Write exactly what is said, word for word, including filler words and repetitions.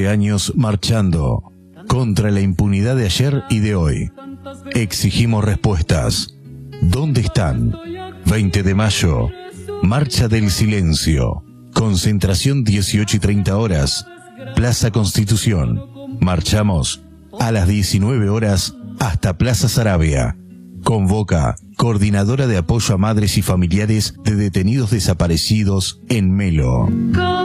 doce años marchando contra la impunidad de ayer y de hoy. Exigimos respuestas. ¿Dónde están? veinte de mayo, Marcha del Silencio. Concentración dieciocho y treinta horas, Plaza Constitución. Marchamos a las diecinueve horas hasta Plaza Saravia. Convoca Coordinadora de Apoyo a Madres y Familiares de Detenidos Desaparecidos en Melo.